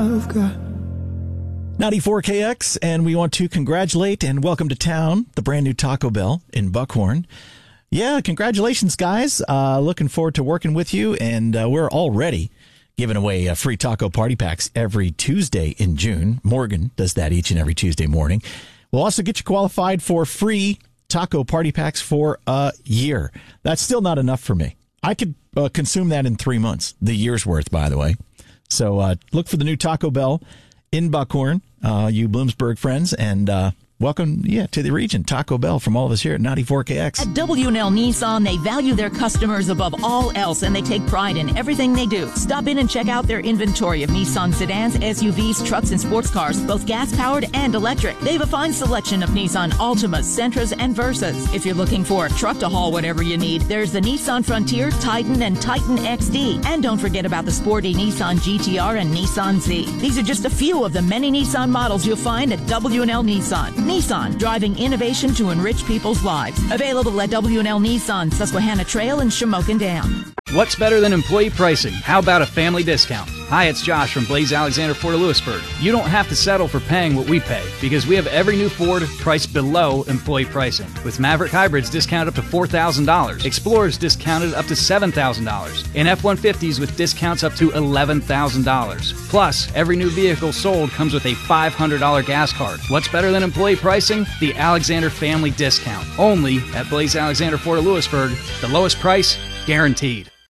I've got. 94KX, and we want to congratulate and welcome to town the brand new Taco Bell in Buckhorn. Yeah, congratulations, guys. Looking forward to working with you, and we're already giving away free taco party packs every Tuesday in June. Morgan does that each and every Tuesday morning. We'll also get you qualified for free taco party packs for a year. That's still not enough for me. I could consume that in 3 months, the year's worth, by the way. So look for the new Taco Bell in Buckhorn, you Bloomsburg friends, and welcome to the region. Taco Bell from all of us here at 94KX. At W&L Nissan, they value their customers above all else, and they take pride in everything they do. Stop in and check out their inventory of Nissan sedans, SUVs, trucks, and sports cars, both gas-powered and electric. They have a fine selection of Nissan Altimas, Sentras, and Versas. If you're looking for a truck to haul whatever you need, there's the Nissan Frontier, Titan, and Titan XD. And don't forget about the sporty Nissan GTR and Nissan Z. These are just a few of the many Nissan models you'll find at W&L Nissan. Nissan, driving innovation to enrich people's lives. Available at W&L Nissan, Susquehanna Trail, and Shamokin Dam. What's better than employee pricing? How about a family discount? Hi, it's Josh from Blaze Alexander Ford of Lewisburg. You don't have to settle for paying what we pay because we have every new Ford priced below employee pricing. With Maverick Hybrids discounted up to $4,000, Explorers discounted up to $7,000, and F-150s with discounts up to $11,000. Plus, every new vehicle sold comes with a $500 gas card. What's better than employee pricing? The Alexander Family Discount. Only at Blaze Alexander Ford of Lewisburg. The lowest price, guaranteed.